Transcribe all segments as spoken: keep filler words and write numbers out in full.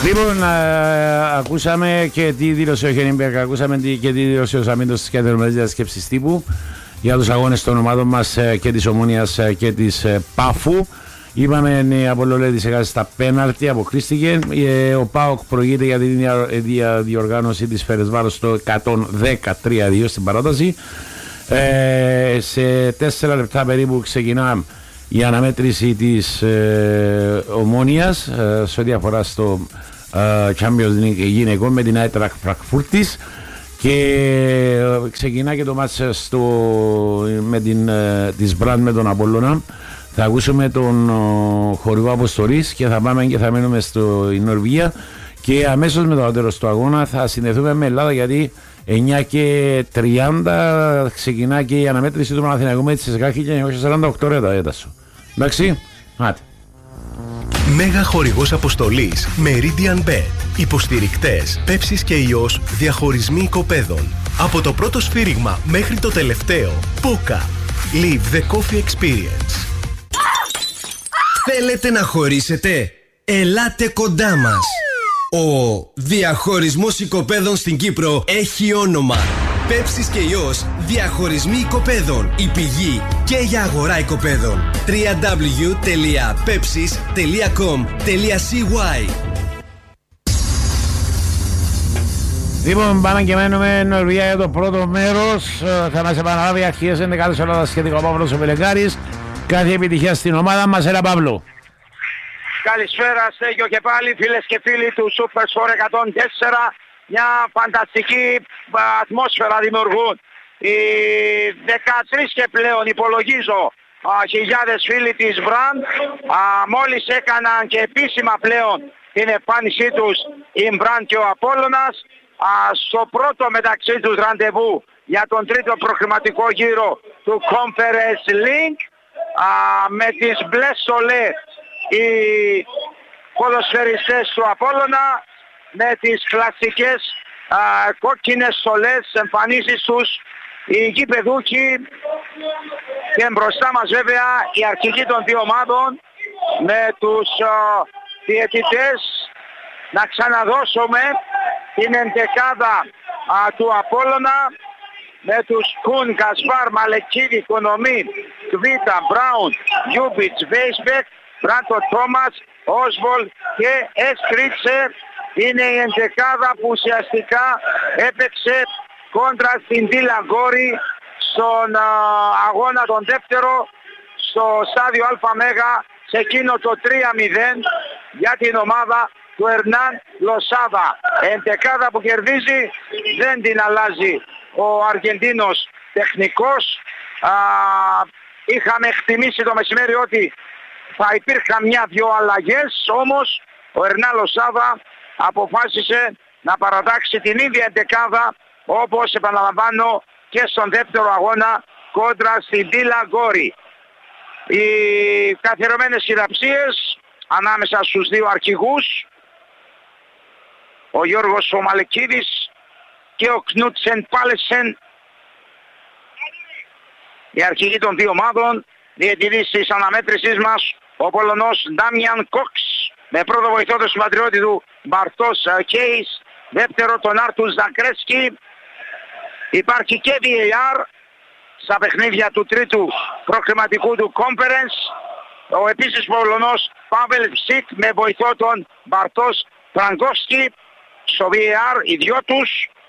Λοιπόν, α, ακούσαμε και τι δήλωσε ο Χένιμπεργκ, ακούσαμε και τι δήλωσε ο Σαμίντος της Κεντρομερίδας Σκέψης Τύπου για τους αγώνες των ομάδων μας και της Ομόνοιας και της Πάφου. Είπαμε η Απόλλωνας έχασε στα πέναλτι, αποκλείστηκε. Ο ΠΑΟΚ προηγείται για την διοργάνωση της Φερεσβάρος στο εκατόν δεκατρία δύο στην παράταση. Ε, σε τέσσερα λεπτά περίπου ξεκινά η αναμέτρηση της ε, Ομόνοιας ε, σε ό,τι αφορά στο ε, Champions League γυναικών με την Άιτραχτ Φραγκφούρτης και ε, ξεκινά και το μάτς στο, με την, ε, της Μπραντ με τον Απόλλωνα. Θα ακούσουμε τον ε, χορηγό αποστολής και θα πάμε και θα μένουμε στο Νορβηγία και αμέσως με το τέλος του αγώνα θα συνδεθούμε με Ελλάδα, γιατί εννιά και τριάντα ξεκινά και η αναμέτρηση του Παναθηναϊκού με τη ΣΕΣΚΑ χίλια εννιακόσια σαράντα οκτώ. Ρε τα έτασο. Εντάξει, άτε. Μέγα χορηγός αποστολής Meridian Bet. Υποστηρικτές Πέψης και Ιός, διαχωρισμοί οικοπαίδων. Από το πρώτο σφύριγμα μέχρι το τελευταίο. Πόκα. Live the coffee experience. Θέλετε να χωρίσετε? Ελάτε κοντά μας. Ο διαχωρισμός οικοπαίδων στην Κύπρο έχει όνομα. Πέψης και Ιός, διαχωρισμοί οικοπαίδων. Η πηγή και για αγορά οικοπαίδων. double-u double-u double-u τελεία pepsis τελεία com τελεία c y. Λοιπόν, πάμε και μένουμε Νορβηγία για το πρώτο μέρος. Θα μας επαναλάβει αρχές ενδεκάδες Ελλάδας σχετικά ο Παύλος ο Πελεγκάρης. Κάθε επιτυχία στην ομάδα μας. Έλα Παύλο. Καλησπέρα Στέγιο και πάλι φίλες και φίλοι του Super Sport εκατόν τέσσερα. Μια φανταστική ατμόσφαιρα δημιουργούν οι δεκατρείς και πλέον υπολογίζω α, χιλιάδες φίλοι της Brand. Α, μόλις έκαναν και επίσημα πλέον την εμφάνισή τους η Brand και ο Απόλλωνας α, στο πρώτο μεταξύ τους ραντεβού για τον τρίτο προκριματικό γύρο του Conference League α, με τις μπλε στολέ οι ποδοσφαιριστές του Απόλλωνα, με τις κλασικές α, κόκκινες στολές εμφανίσεις τους οι γηπεδούκοι και μπροστά μας βέβαια οι αρχηγοί των δύο ομάδων με τους α, διαιτητές. Να ξαναδώσουμε την εντεκάδα α, του Απόλλωνα με τους Κουν, Κασπάρ, Μαλεκίδη, Κονομή, Κβίτα, Μπράουν, Γιούμπιτς, Βέισμπεκ, Μπράντο Τόμας, Όσβολ και Εσκρίτσε. Είναι η εντεκάδα που ουσιαστικά έπαιξε κόντρα στην Τιλαγκόρη στον α, αγώνα τον δεύτερο στο στάδιο ΑΜ σε εκείνο το τρία μηδέν για την ομάδα του Ερνάν Λοσάδα. Εντεκάδα που κερδίζει, δεν την αλλάζει ο Αργεντίνος τεχνικός. Α, είχαμε εκτιμήσει το μεσημέρι ότι θα υπήρχαν μια-δυο αλλαγές, όμως ο Ερνάν Λοσάδα αποφάσισε να παρατάξει την ίδια εντεκάδα όπως επαναλαμβάνω και στον δεύτερο αγώνα κόντρα στην Τιλαγκόρη. Οι καθιερωμένες χειραψίες ανάμεσα στους δύο αρχηγούς, ο Γιώργος ο Μαλεκίδης και ο Κνούτσεν Πάλεσεν, οι αρχηγοί των δύο ομάδων. Διαιτητής της αναμέτρησής μας ο Πολωνός Ντάμιαν Κόξ, με πρώτο βοηθό του συμπατριώτη του Μπαρτός Κέις, δεύτερο τον Άρτους Ζακρέσκι. Υπάρχει και βι έι αρ στα παιχνίδια του τρίτου προκριματικού του Conference. Ο επίσης Πολωνός Πάβελ Ψίτ με βοηθό τον Μπαρτός Φραγκόσκι στο βι έι αρ, οι δυο τους.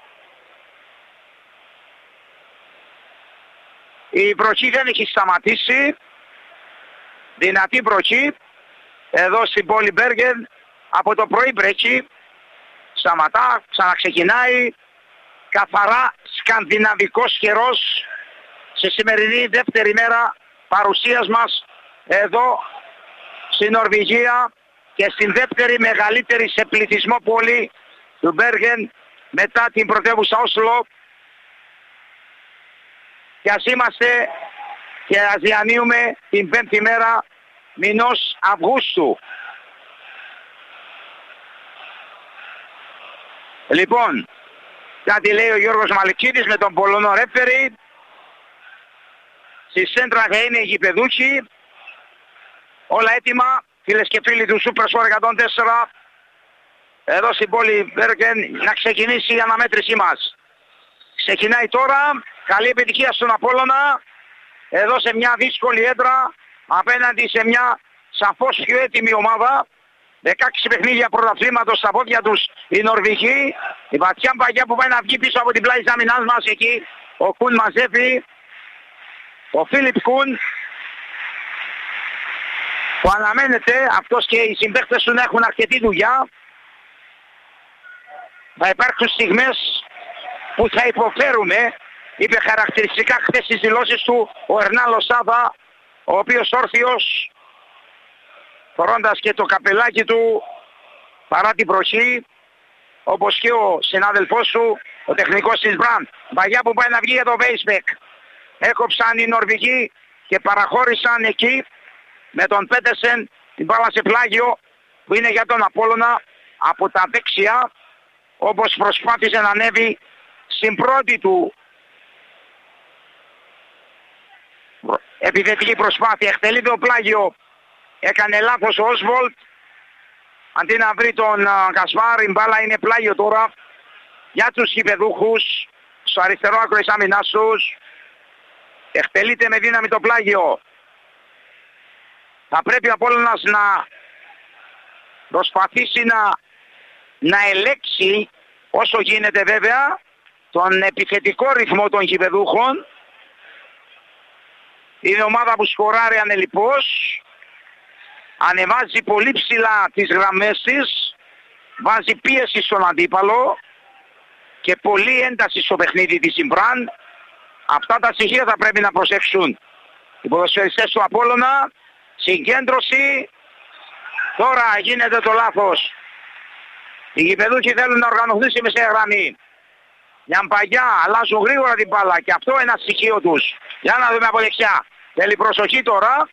Η βροχή δεν έχει σταματήσει, δυνατή βροχή εδώ στην πόλη Μπέργεν, από το πρωί βρέχει, σταματά, ξαναξεκινάει, καθαρά σκανδιναβικός καιρός σε σημερινή δεύτερη μέρα παρουσίας μας εδώ στην Νορβηγία και στην δεύτερη μεγαλύτερη σε πληθυσμό πόλη του Μπέργεν μετά την πρωτεύουσα Όσλο. Και ας είμαστε και ας διανύουμε την πέμπτη μέρα μηνός Αυγούστου. Λοιπόν, κάτι λέει ο Γιώργος Μαλεκίδης με τον Πολωνό ρέφερι. Στη σέντρα θα είναι οι γηπεδούχοι. Όλα έτοιμα, φίλες και φίλοι του Super Sport εκατόν τέσσερα. εδώ στην πόλη Μπέργεν να ξεκινήσει η αναμέτρησή μας. Ξεκινάει τώρα, καλή επιτυχία στον Απόλλωνα, εδώ σε μια δύσκολη έδρα, απέναντι σε μια σαφώς πιο έτοιμη ομάδα. δεκαέξι παιχνίδια πρωταθλήματος στα πόδια τους οι Νορβηγοί. Η βαθιά παγιά που πάει να βγει πίσω από την πλάτη της άμυνάς μας εκεί. Ο Κουν μαζεύει. Ο Φίλιπ Κουν, που αναμένεται αυτός και οι συμπαίκτες του να έχουν αρκετή δουλειά. Θα υπάρξουν στιγμές που θα υποφέρουμε, είπε χαρακτηριστικά χθες στις δηλώσεις του ο Ερνάν Λοσάδα, ο οποίος όρθιος, φορώντας και το καπελάκι του παρά την βροχή, όπως και ο συνάδελφός του, ο τεχνικός της Μπραντ. Παγιά που πάει να βγει για το Βέισπεκ. Έκοψαν οι Νορβηγοί και παραχώρησαν εκεί με τον Πέτερσεν την μπάλα σε πλάγιο που είναι για τον Απόλλωνα από τα δεξιά, όπως προσπάθησε να ανέβει στην πρώτη του επιθετική προσπάθεια. Εκτελεί το πλάγιο, έκανε λάθος ο Όσβολτ, αντί να βρει τον Κασβάρ, η μπάλα είναι πλάγιο τώρα για τους γηπεδούχους στο αριστερό άκρο της άμυνας τους. Εκτελείται με δύναμη το πλάγιο. Θα πρέπει ο Απόλλωνας να προσπαθήσει να, να ελέξει όσο γίνεται βέβαια τον επιθετικό ρυθμό των γηπεδούχων. Είναι ομάδα που σκοράρει ανελιπώς, ανεβάζει πολύ ψηλά τις γραμμές της, βάζει πίεση στον αντίπαλο και πολύ ένταση στο παιχνίδι της Ιμπράν. Αυτά τα στοιχεία θα πρέπει να προσέξουν οι ποδοσφαιριστές του Απόλλωνα. Συγκέντρωση, τώρα γίνεται το λάθος. Οι γηπεδούχοι θέλουν να οργανωθούν στη μεσαία γραμμή. Μια παγιά, αλλάζουν γρήγορα την μπάλα και αυτό είναι ένα στοιχείο τους. Για να δούμε από δεξιά. Θέλει προσοχή τώρα.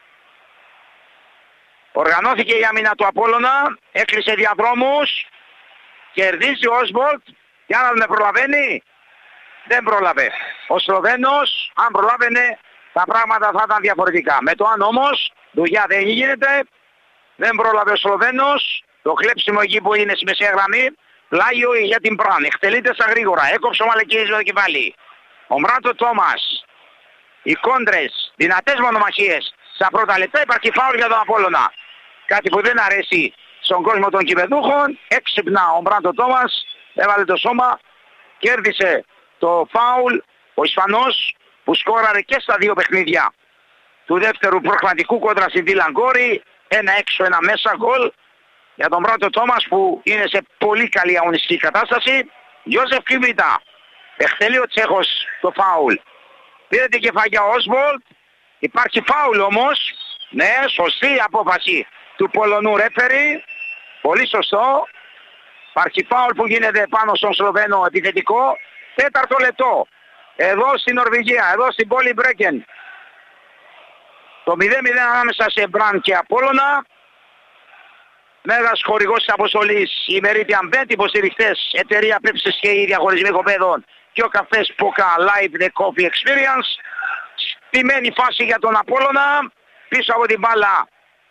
Οργανώθηκε η άμυνα του Απόλλωνα, έκλεισε διαδρόμους, κερδίζει ο Όσβολτ. Για να δούμε, προλαβαίνει. Δεν πρόλαβε. Ο Σλοβαίνος, αν προλάβαινε, τα πράγματα θα ήταν διαφορετικά. Με το αν όμως, δουλειά δεν γίνεται, δεν πρόλαβε ο Σλοβαίνος, το χλέψιμο εκεί που είναι στη μεσαία γραμμή, πλάγιο για την Μπραν. Εκτελείται στα γρήγορα, έκοψε ο Μαλεκίδης με το κεφάλι. Ο Μράντο Τόμας, οι κόντρες, δυνατές μονομαχίες. Στα πρώτα λεπτά υπάρχει φάουλ για τον Απόλλωνα. Κάτι που δεν αρέσει στον κόσμο των κυπεδούχων. Έξυπνα ο Μράντο Τόμας, έβαλε το σώμα, κέρδισε το φάουλ ο Ισπανός που σκόραρε και στα δύο παιχνίδια του δεύτερου προκριματικού κόντρα στην Τιλαγκόρη. Ένα έξω, ένα μέσα γκολ για τον Μράντο Τόμας που είναι σε πολύ καλή αγωνιστική κατάσταση. Γιώσεφ Κιβίτα, εκτελεί ο Τσέχος το φάουλ. Πήρε την κεφαγιά ο Όσβολτ. Υπάρχει φάουλ όμως. Ναι, σωστή απόφαση του Πολωνού ρέφερι. Πολύ σωστό. Υπάρχει φάουλ που γίνεται πάνω στον Σλοβαίνο επιθετικό. Τέταρτο λεπτό. Εδώ στην Νορβηγία, εδώ στην πόλη Μπρέκεν. Το μηδέν μηδέν ανάμεσα σε Μπραν και Απόλλωνα. Μέγας χορηγός της αποστολής η Meridian Bet, υποστηριχτές εταιρεία Πέψης και οι διαχωρισμοί κοπέδων και ο καφές Poca Live The Coffee Experience. Στημένη φάση για τον Απόλλωνα, πίσω από την μπάλα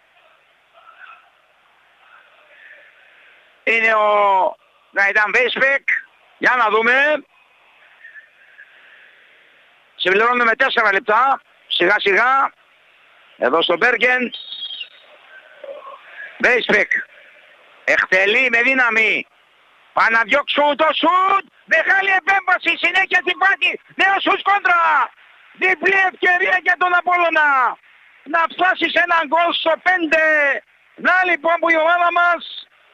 είναι ο Γκαϊντάν Βέισπεκ. Για να δούμε. Συμπληρώνουμε με τέσσερα λεπτά, σιγά σιγά, εδώ στο Μπέργεν. Βέισπεκ, εκτελεί με δύναμη, πάει να διώξουν το σουτ, μεγάλη επέμβαση, συνέχεια στην πάτη, νέο σουτ κόντρα, διπλή ευκαιρία για τον Απόλλωνα, να φτάσει σε έναν γκολ στο πέντε. Να λοιπόν που η ομάδα μας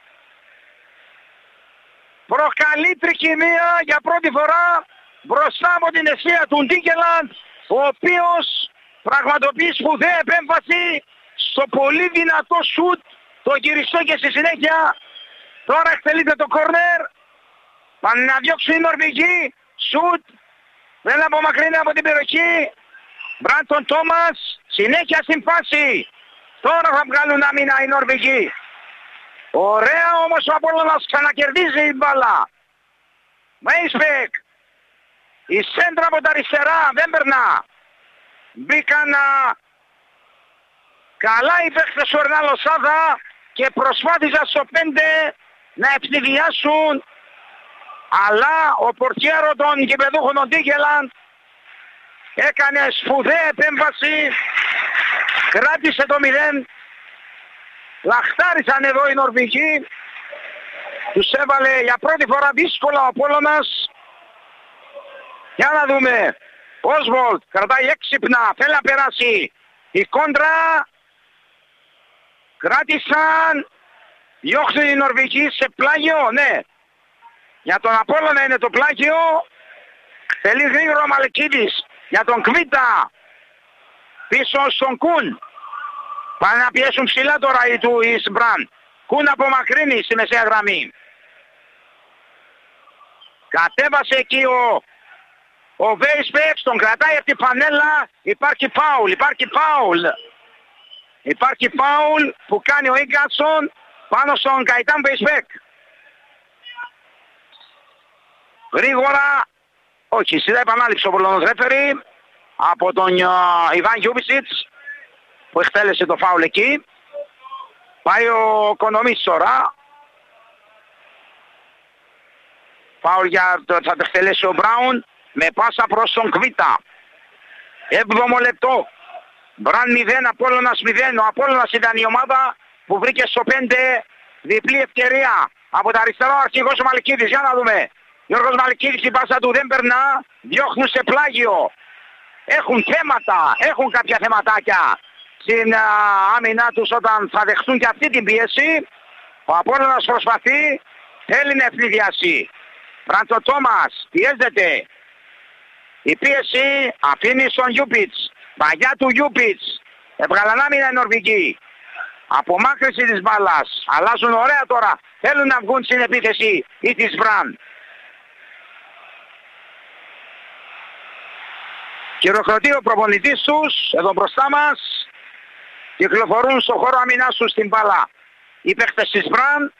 προκαλεί τρικυμία για πρώτη φορά μπροστά από την αιστεία του Ντίγκελαντ, ο οποίος πραγματοποιεί σπουδαία επέμβαση στο πολύ δυνατό σουτ, το γυριστό και στη συνέχεια τώρα εκτελείται το κόρνερ. Πάνε να διώξουν οι Νορβηγοί, σουτ, δεν απομακρύνει από την περιοχή. Μπράντον Τόμας, συνέχεια στην φάση. Τώρα θα βγάλουν άμυνα οι Νορβηγοί. Ωραία όμως ο Απόλλωνας ξανακερδίζει η μπάλα. Μέισπεκ, η σέντρα από τα αριστερά δεν περνά. Μπήκαν καλά οι παίκτες του Ερνάν Λοσάδα και προσπάθησαν στο πέντε να ευνηδιάσουν, αλλά ο πορτιέρο των γηπεδούχων των Ντίγκελαντ έκανε σπουδαία επέμβαση, κράτησε το μηδέν, λαχτάρισαν εδώ οι Νορβηγοί, τους έβαλε για πρώτη φορά δύσκολα ο Απόλλωνας. Για να δούμε, Όσβολτ κρατάει έξυπνα, θέλει να περάσει, η κόντρα, κράτησαν, διώχνουν οι Νορβηγοί σε πλάγιο, ναι. Για τον Απόλλωνα είναι το πλάγιο, θέλει γρήγορα ο Μαλεκίδης, για τον Κβίτα, πίσω στον Κουν. Πάνε να πιέσουν ψηλά τώρα οι του Ισμπραν. Κουν απομακρύνει στη μεσαία γραμμή. Κατέβασε εκεί ο, ο Βέισπεξ, τον κρατάει από τη φανέλα, υπάρχει φάουλ, υπάρχει φάουλ. Υπάρχει φάουλ που κάνει ο Ίγκασον πάνω στον Καϊτάν Βέισπεκ. Γρήγορα, όχι, σειρά επανάληψη ο Πολωνός ρέφερι από τον uh, Ιβάν Γιούμπισιτς που εκτέλεσε το φάουλ εκεί. Πάει ο Κονομής τώρα. Φάουλ για το, θα το εκτελέσει ο Μπράουν με πάσα προς τον Κβίτα. Έβδομο λεπτό. Μπραν μηδέν, Απόλλωνας μηδέν. Ο Απόλλωνας ήταν η ομάδα που βρήκε στο πέντε διπλή ευκαιρία. Από τα αριστερά ο αρχηγός ο Μαλικίδης. Για να δούμε. Γιώργος Μαλικίδης, η πάσα του δεν περνά. Διώχνουν σε πλάγιο. Έχουν θέματα. Έχουν κάποια θεματάκια στην α, άμυνά τους όταν θα δεχτούν και αυτή την πίεση. Ο Απόλλωνας προσπαθεί. Θέλει να ευνηδιάσει. Φράντσο Τόμας πιέζεται. Η πίεση αφήνει στον Γιούπιτς. Παγιά του Γιούπιτς. Έβγαλαν άμυνα οι Νορβηγοί. Απομάκρυνση της μπάλας. Αλλάζουν ωραία τώρα. Θέλουν να βγουν στην επίθεση ή της Μπραν. Χειροκροτεί ο προπονητής τους εδώ μπροστά μας. Κυκλοφορούν στο χώρο αμυνάς τους στην μπάλα οι παίχτες της Μπραν.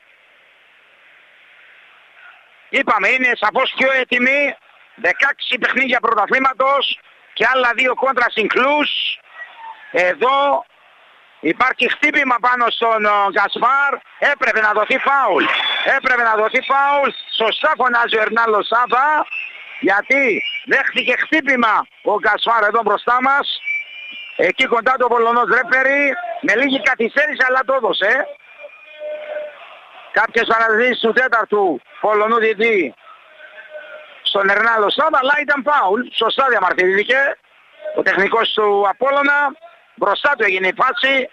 Είπαμε είναι σαφώς πιο έτοιμοι. δεκαέξι παιχνίδια πρωταθλήματος και άλλα δύο κόντρα στην Κλούς. Εδώ υπάρχει χτύπημα πάνω στον Γκασπάρ. Έπρεπε να δοθεί φάουλ. Έπρεπε να δοθεί φάουλ. Σωστά φωνάζει ο Ερνάν Λοσάδα. Γιατί δέχτηκε χτύπημα ο Γκασπάρ εδώ μπροστά μας. Εκεί κοντά το Πολωνός ρέφερι. Με λίγη καθυστέρηση αλλά το έδωσε. Κάποιες παραδείσεις του τέταρτου Πολωνού διετή στον Ερνάν Λοσάδα, αλλά ήταν φάουλ. Σωστά διαμαρτυρήθηκε ο τεχνικός του Απόλλωνα. Μπροστά του έγινε η φάση.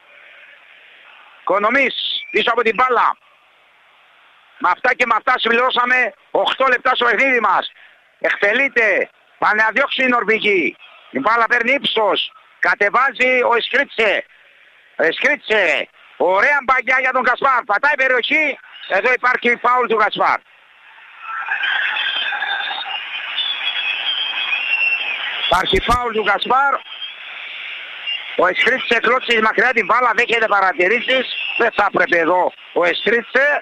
Κονομής πίσω από την μπάλα. Με αυτά και με αυτά συμπληρώσαμε οκτώ λεπτά στο παιχνίδι μας. Εκτελείται. Πάνε να διώξουν οι Νορβηγοί. Η μπάλα παίρνει ύψος. Κατεβάζει ο Εσκρίτσε. Εσκρίτσε. Ωραία μπαγιά για τον Κασπάρ. Πατάει περιοχή. Εδώ υπάρχει φάουλ του Κασπάρ. Υπάρχει φάουλ του Κασπάρ. Ο Εσκρίτσε κλώξει μακριά την μπάλα. Δέχεται παρατηρήσεις. Δεν θα έπρεπε εδώ ο Εσκρίτσε.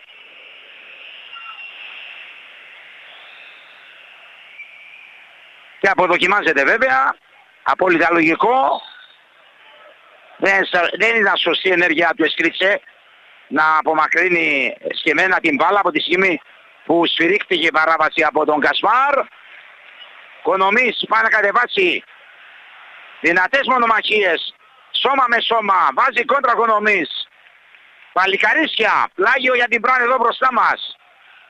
Και αποδοκιμάζεται βέβαια. Απόλυτα λογικό. Δεν, δεν ήταν σωστή ενέργεια του Εσκρίτσε να απομακρύνει σχεμένα την μπάλα από τη στιγμή που σφυρίχτηκε η παράβαση από τον Κασπάρ. Κονομής πάει να κατεβάσει δυνατές μονομαχίες. Σώμα με σώμα. Βάζει κόντρα Κονομής. Παλικαρίσια. Πλάγιο για την Μπραν εδώ μπροστά μας.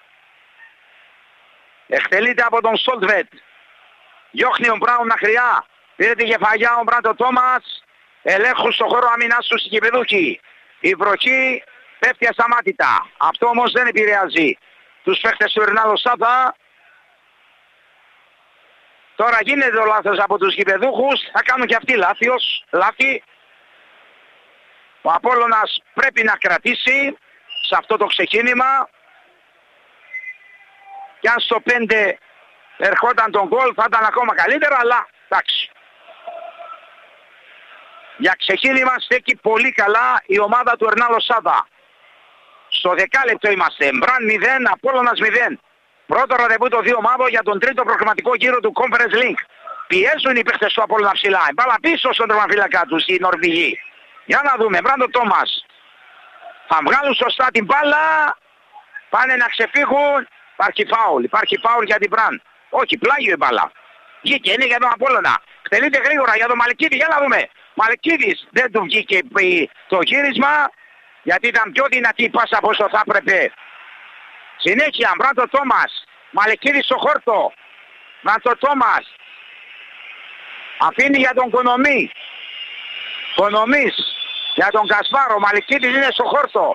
Εκτελείται από τον Σόλτβετ. Διώχνει ο Μπράουν μακριά. Πήρε τη κεφαλιά ο Μπράντο Τόμας. Ελέγχουν στο χώρο αμυνάς τους οι κηπεδούχοι. Η βροχή πέφτει ασταμάτητα. Αυτό όμως δεν επηρεάζει τους παίχτες του Ερνάν Λοσάδα. Τώρα γίνεται το λάθος από τους κηπεδούχους. Θα κάνουν και αυτοί λάθος, λάθη. Ο Απόλλωνας πρέπει να κρατήσει σε αυτό το ξεκίνημα. Και αν στο πέντε ερχόταν τον γκολ θα ήταν ακόμα καλύτερα, αλλά εντάξει. Για ξεκίνημα στέκει πολύ καλά η ομάδα του Ερνάν Λοσάδα. Στο δεκάλεπτο είμαστε. Μπραν μηδέν, Απόλλωνας μηδέν. Πρώτο ραντεβού των δύο ομάδων για τον τρίτο προγραμματικό γύρο του Conference League. Πιέζουν οι παίχτες του Απόλλωνα ψηλά. Μπάλα πίσω στον τερματοφύλακα τους οι Νορβηγοί. Για να δούμε. Μπράντο Τόμας. Θα βγάλουν σωστά την μπάλα. πάνε να ξεφύγουν. Υπάρχει φάουλ, υπάρχει φάουλ για την Μπραν. Όχι, πλάγιο η μπάλα. Βγήκε, είναι για τον Απόλλωνα. Εκτελείται γρήγορα για τον Μαλικίδη, για να δούμε. Μαλικίδης δεν του βγήκε το γύρισμα, γιατί ήταν πιο δυνατή η πάσα από όσο θα έπρεπε. Συνέχεια, Μπράντο Τόμας. Μαλικίδης στο χόρτο. Μπράντο Τόμας. Αφήνει για τον Κονομή. Κονομής για τον Κασπάρο. Μαλικίδης είναι στο χόρτο.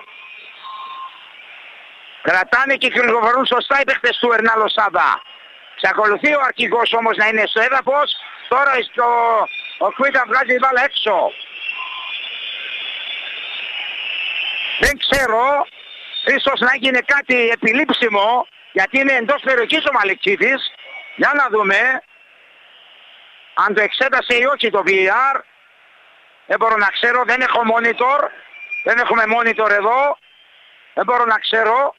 Κρατάνε και κυκλοφορούν σωστά οι παίχτες του Ερνάλο Σάβα. Ξακολουθεί ο αρχηγός όμως να είναι στο έδαφος. Τώρα στο... ο Κβίτα βγάζει την μπάλα έξω. Δεν ξέρω, ίσως να έγινε κάτι επιλήψιμο, γιατί είναι εντός περιοχής ο Μαλικίδης. Για να δούμε αν το εξέτασε ή όχι το βι έι αρ. Δεν μπορώ να ξέρω, δεν έχω monitor. Δεν έχουμε monitor εδώ. Δεν μπορώ να ξέρω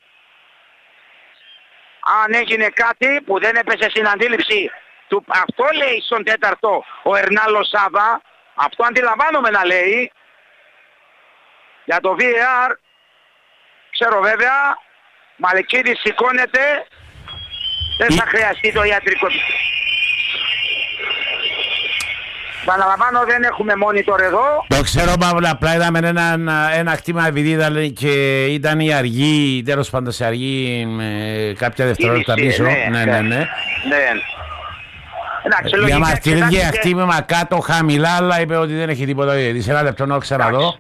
αν έγινε κάτι που δεν έπεσε στην αντίληψη του. Αυτό λέει στον τέταρτο ο Ερνάλο Σάβα. Αυτό αντιλαμβάνομαι να λέει. Για το βι έι αρ ξέρω βέβαια. Μαλικίδης σηκώνεται. Δεν θα χρειαστεί το ιατρικό. Παναλαμβάνω, δεν έχουμε monitor εδώ. Το ξέρω, Παύλα, απλά είδαμε ένα, ένα χτύμα επειδή ήταν, και ήταν η αργή, τέλος πάντων σε αργή με κάποια δευτερόλεπτα πίσω. Ναι, ναι, ναι. ναι. ναι. Εντάξει, διαμαρτυρήθηκε και... χτύπημα κάτω χαμηλά, αλλά είπε ότι δεν έχει τίποτα. Σε ένα λεπτό να ξαναδώ.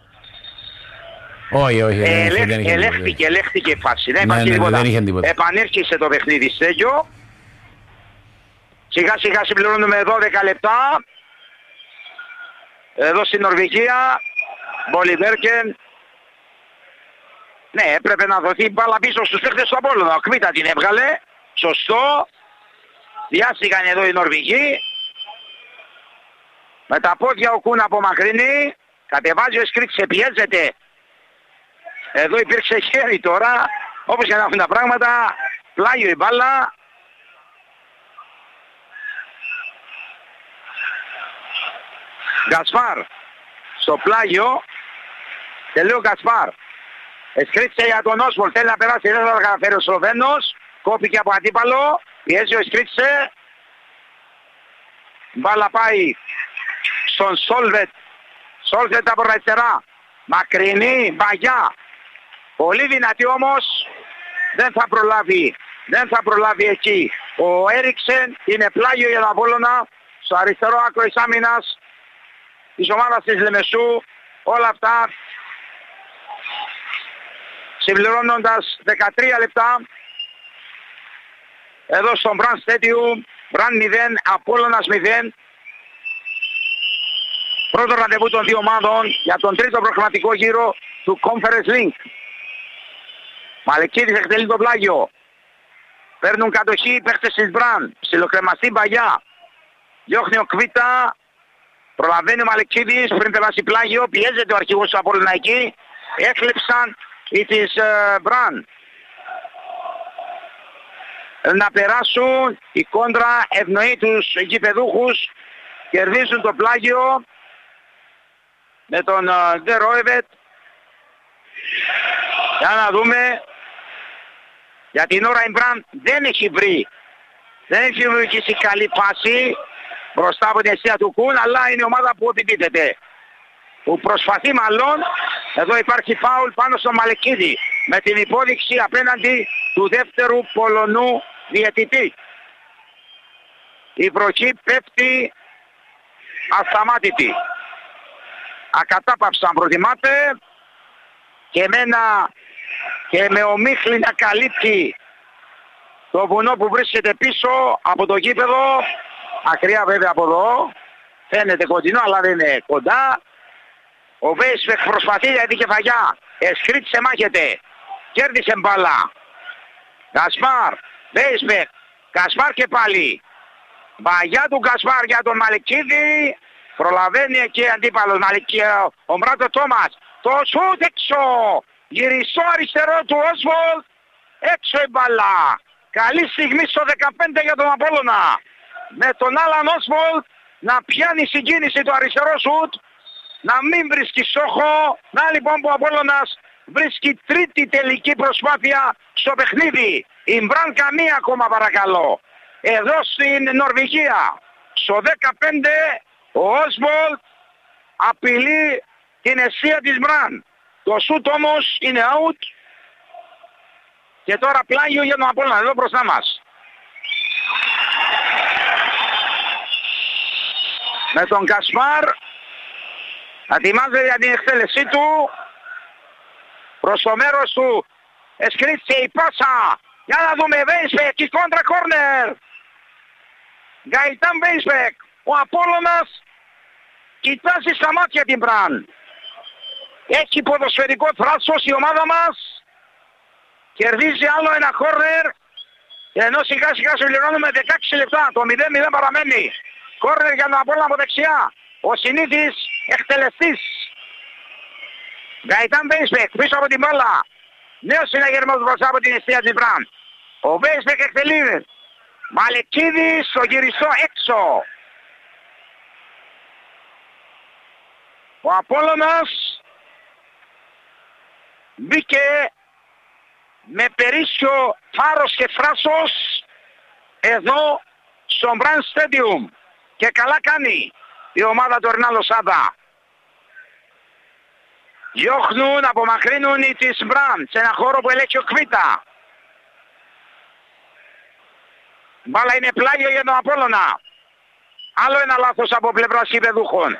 Όχι, όχι. Ε, δεν είχε, ελέγχθηκε, ελέγχθηκε η φάση. Δεν, ναι, ναι, τίποτα. δεν είχε τίποτα. Επανέρχισε το παιχνίδι Στέγιο. Σιγά σιγά συμπληρώνουμε δώδεκα λεπτά. Εδώ στην Νορβηγία. Μπολιβέρκεν. Ναι, έπρεπε να δοθεί μπάλα πίσω στους παίχτες του Απόλλωνα. Ο Κβίτα την έβγαλε. Σωστό. Διάστηκαν εδώ οι Νορβηγοί. Με τα πόδια ο Κούν απομακρύνει. Κατεβάζει ο Σκρίτσε, πιέζεται. Εδώ υπήρξε χέρι τώρα. Όπως και να έχουν τα πράγματα. Πλάγιο η μπάλα. Γκασπάρ. Στο πλάγιο. Και λέει ο Γκασπάρ. Σκρίτσε για τον Όσβολ. Θέλει να περάσει. Δεν θα καταφέρει ο Σλοβαίνος. Κόπηκε από αντίπαλο. Πιέζει ο Σκρίτσε. Μπάλα πάει στον Σόλβετ. Σόλβετ από αριστερά. Μακρινή. Μπαγιά. Πολύ δυνατή όμως. Δεν θα προλάβει. Δεν θα προλάβει εκεί. Ο Έριξεν είναι πλάγιο για τον Απόλλωνα. Στο αριστερό άκρο της άμυνας της ομάδας της Λεμεσού. Όλα αυτά συμπληρώνοντας δεκατρία λεπτά. Εδώ στο Brand Stadium. Brand μηδέν, Απόλλωνας μηδέν. Πρώτο ραντεβού των δύο ομάδων για τον τρίτο προγραμματικό γύρο του Conference League. Μαλεκίδης εκτελεί το πλάγιο. Παίρνουν κατοχή οι παίχτες της Brand. Ψιλοκρεμαστή Μπαγιά. Διώχνει ο Κβίτα. Προλαβαίνει ο Μαλεκίδης πριν περάσει πλάγιο. Πιέζεται ο αρχηγός του Απόλλωνα εκεί. Έκλεψαν οι της Brand. Να περάσουν. Η κόντρα ευνοεί τους γηπεδούχους. Κερδίζουν το πλάγιο με τον Ντερόεβετ. Για να δούμε. Για την ώρα η Μπραντ δεν έχει βρει. Δεν έχει δημιουργήσει καλή φάση μπροστά από την αιστεία του Κουν, αλλά είναι η ομάδα που επιτίθεται. Που προσπαθεί μάλλον. Εδώ υπάρχει φάουλ πάνω στο Μαλεκίδη. Με την υπόδειξη απέναντι του δεύτερου Πολωνού διαιτητή. Η βροχή πέφτει ασταμάτητη. Ακατάπαυστα αν προτιμάτε. Και εμένα και με ομίχλη να καλύπτει το βουνό που βρίσκεται πίσω από το γήπεδο. Ακριά βέβαια από εδώ. Φαίνεται κοντινό αλλά δεν είναι κοντά. Ο Βέισπεκ προσπαθεί για την κεφαγιά. Εσκρίτσε μάχεται. Κέρδισε μπάλα. Γκασπάρ. Βέισπεκ. Γκασπάρ και πάλι. Μπαγιά του Γκασπάρ για τον Μαλεκίδη. Προλαβαίνει εκεί αντίπαλος Μαλεκίδη. Ο Μπράντο Τόμας. Το σούτ έξω. Γυριστό αριστερό του Όσβολ. Έξω η μπάλα. Καλή στιγμή στο δεκαπέντε για τον Απόλλωνα. Με τον Άλαν Όσβολ να πιάνει συγκίνηση το αριστερό σούτ. Να μην βρίσκει στόχο. Να λοιπόν που ο Απόλλωνας βρίσκει τρίτη τελική προσπάθεια στο παιχνίδι. Η Μπραν καμία ακόμα παρακαλώ. Εδώ στην Νορβηγία. Στο δεκαπέντε ο Όσβολτ απειλεί την αιστεία της Μπραν. Το σούτ όμως είναι out. Και τώρα πλάγιο για τον Απόλλωνα εδώ μπροστά μας. Με τον Κασπάρ να ετοιμάζεται για την εκτέλεσή του. Προς το μέρος του εσκρίτησε η πάσα. Για να δούμε Βέισπεκ, η κόντρα κόρνερ. Γκαϊτάν Βέισπεκ. Ο Απόλλωνας κοιτάζει στα μάτια την Μπραν. Έχει ποδοσφαιρικό θράσος η ομάδα μας. Κερδίζει άλλο ένα κόρνερ. Ενώ σιγά σιγά συμπληρώνουμε δεκαέξι λεπτά. Το μηδέν μηδέν παραμένει. Κόρνερ για τον Απόλλωνα από δεξιά. Ο συνήθις εκτελεστής. Γκαϊτάν Βέισπεκ πίσω από την μπάλα. Νέος συναγερμός μπροστά από την αιστεία της Μπραν. Ο Βέισπεκ εκτελεί. Μαλεκίδης στο γυριστό έξω. Ο Απόλλωνας μπήκε με περίσσιο φάρος και φράσος εδώ στο Brand Stadium. Και καλά κάνει η ομάδα του Ερνάλο Σάντα. Διώχνουν, απομακρύνουν οι της Μπραν σε ένα χώρο που ελέγχει ο Κβίτα. Μπάλα είναι πλάγιο για τον Απόλλωνα. Άλλο ένα λάθος από πλευράς γηπεδούχων.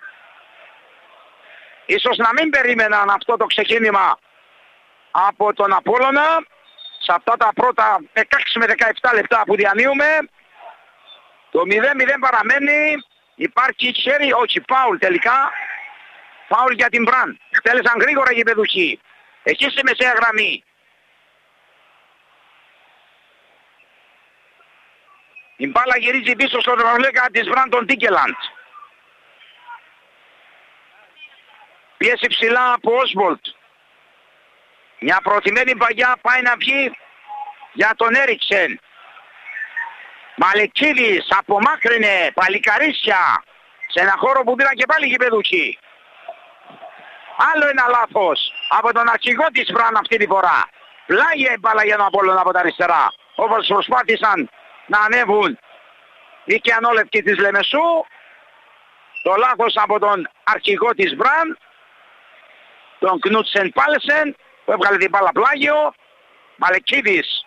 Ίσως να μην περίμεναν αυτό το ξεκίνημα από τον Απόλλωνα. Σε αυτά τα πρώτα δεκαέξι με δεκαεπτά λεπτά που διανύουμε. Το μηδέν μηδέν παραμένει. Υπάρχει χέρι, όχι φάουλ τελικά. Φάουλ για την Μπραν. Χτέλεσαν γρήγορα οι γηπεδούχοι. Εκεί στη μεσαία γραμμή. Η μπάλα γυρίζει πίσω στο δρομολέκα της Μπραν τον Τίκελαντ. Πιέσει ψηλά από Όσβολτ. Μια προωθημένη παγιά πάει να βγει για τον Έριξεν. Μαλεκίδης απομάκρυνε παλικαρίσια σε ένα χώρο που πήραν και πάλι γηπεδούχοι. Άλλο ένα λάθος από τον αρχηγό της Μπραν αυτή τη φορά. Πλάγια η μπάλα για τον Απόλλωνα από τα αριστερά. Όπως προσπάθησαν να ανέβουν οι κιανόλευκοι της Λεμεσού. Το λάθος από τον αρχηγό της Μπραν, τον Κνούτσεν Πάλεσεν, που έβγαλε την μπάλα πλάγιο. Μαλεκίδης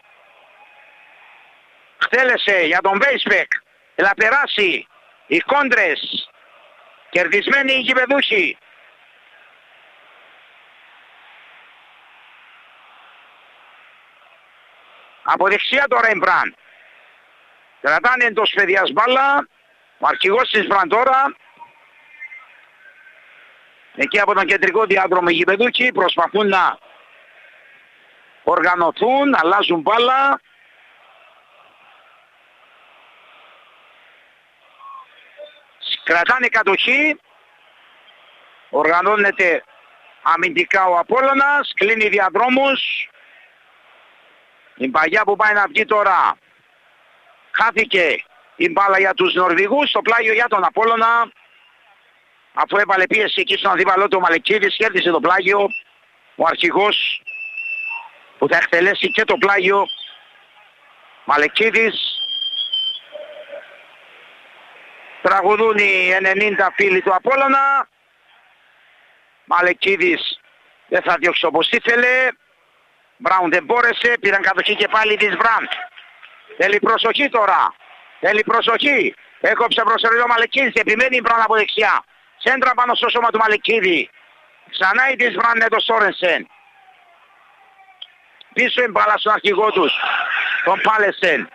χτέλεσε για τον Βέισπεκ. Έλα περάσει οι κόντρες. Κερδισμένοι οι γηπεδούχοι. Από δεξιά τώρα η Μπραν. Κρατάνε εντός παιδιάς μπάλα. Ο αρχηγός της Μπραν τώρα. Εκεί από τον κεντρικό διάδρομο οι γηπεδούχοι προσπαθούν να οργανωθούν, αλλάζουν μπάλα. Κρατάνε κατοχή. Οργανώνεται αμυντικά ο Απόλλωνας. Κλείνει διαδρόμους. Η παγιά που πάει να βγει τώρα. Χάθηκε η μπάλα για τους Νορβηγούς. Το πλάγιο για τον Απόλλωνα. Αφού έβαλε πίεση εκεί στον αντίπαλό του ο Μαλεκίδης, κέρδισε το πλάγιο. Ο αρχηγός που θα εκτελέσει και το πλάγιο. Μαλεκίδης. Τραγουδούν οι ενενήντα φίλοι του Απόλλωνα. Μαλεκίδης δεν θα διώξει όπως ήθελε. Μπράουν δεν μπόρεσε, πήραν κατοχή και πάλι της Μπραν. Θέλει προσοχή τώρα. Θέλει προσοχή. Έκοψε προσωρινό ο Μαλεκίδης και επιμένει η Μπραν από δεξιά. Σέντρα πάνω στο σώμα του Μαλεκίδη. Ξανά η της Μπραν είναι το Σόρενσεν. Πίσω η μπάλα στον αρχηγό τους, τον Πάλεσεν.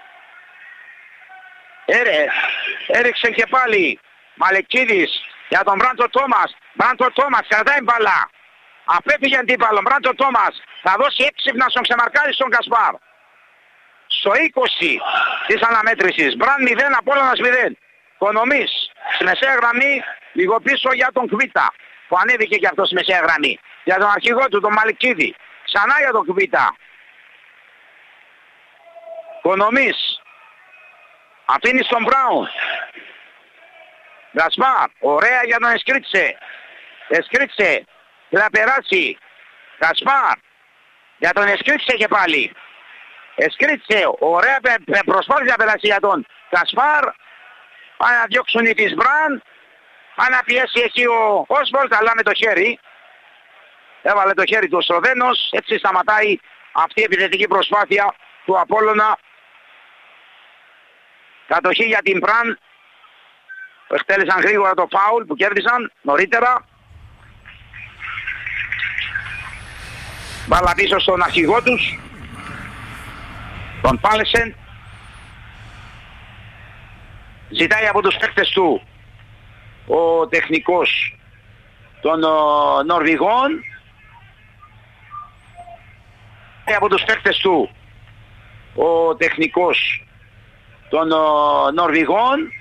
Έρε, έριξε και πάλι Μαλεκίδης για τον Μπράντο Τόμας. Μπράντο Τόμας κρατάει μπάλα. Απέφυγε αντίπαλο. Μπράντο Τόμας θα δώσει έξυπνα στον ξεμαρκάρι στον Κασπάρ. Στο είκοσι της αναμέτρησης. Μπραν μηδέν, Απόλλωνας μηδέν. Κονομής στη μεσαία γραμμή, λίγο πίσω για τον Κβίτα που ανέβηκε και αυτό στη μεσαία γραμμή. Για τον αρχηγό του, τον Μαλεκίδη. Ξανά για τον Κβίτα. Κονομής αφήνει στον Μπράουν. Γκασπάρ, ωραία για τον Εσκρίτσε. Εσκρίτσε, θα περάσει. Κασπάρ. Για τον Εσκρίτσε και πάλι. Εσκρίτσε. Ωραία προσπάθεια να περάσει για τον Κασπάρ. Πάνε να διώξουν οι της Μπραν. Πάνε να πιέσει εκεί ο Όσβολτ, αλλά με το χέρι. Έβαλε το χέρι του ο Σλοβαίνος. Έτσι σταματάει αυτή η επιθετική προσπάθεια του Απόλλωνα. Κατοχή για την Μπραν. Εκτέλεσαν γρήγορα το φάουλ που κέρδισαν νωρίτερα. Μπάλα πίσω στον αρχηγό τους, τον Πάλεσεν. Ζητάει από τους παίκτες του ο τεχνικός των ο, Νορβηγών. Από τους παίκτες του ο τεχνικός των ο, Νορβηγών.